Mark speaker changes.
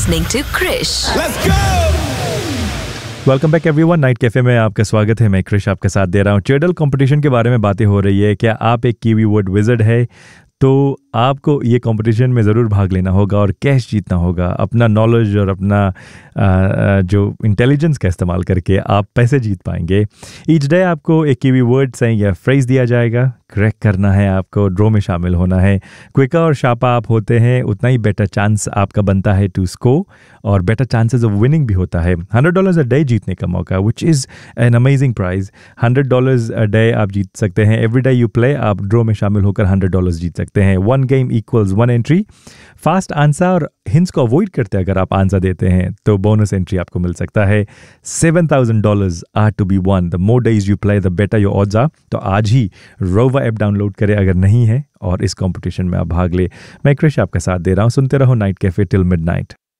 Speaker 1: listening to Krish.
Speaker 2: Let's go!
Speaker 3: Welcome back everyone. Night cafe में आपका स्वागत है। मैं क्रिश आपके साथ दे रहा हूँ। ट्रेडल कंपटीशन के बारे में बातें हो रही है। क्या आप एक कीवी वर्ड विज़र्ड है तो आपको ये कंपटीशन में ज़रूर भाग लेना होगा और कैश जीतना होगा। अपना नॉलेज और अपना जो इंटेलिजेंस का इस्तेमाल करके आप पैसे जीत पाएंगे। ईच डे आपको एक कीवी वर्ड से या फ्रेज दिया जाएगा, क्रैक करना है आपको, ड्रॉ में शामिल होना है। क्विकर और शार्पर आप होते हैं उतना ही बेटर चांस आपका बनता है टू स्कोर और बेटर चांसेस ऑफ विनिंग भी होता है। $100 अ डे जीतने का मौका, which is an amazing prize. $100 a day आप जीत सकते हैं। एवरी डे यू प्ले आप ड्रॉ में शामिल होकर $100 जीत सकते हैं। 1 game equals 1 entry. Fast answer और हिंट्स को अवॉइड करते अगर आप आंसर देते हैं तो बोनस एंट्री आपको मिल सकता है। $7,000 are to be one. The more days you play the better your odds are. तो आज ही रोवा ऐप डाउनलोड करें अगर नहीं है और इस कंपटीशन में आप भाग ले। मैं क्रिश आपका साथ दे रहा हूँ। सुनते रहो नाइट कैफे टिल मिडनाइट।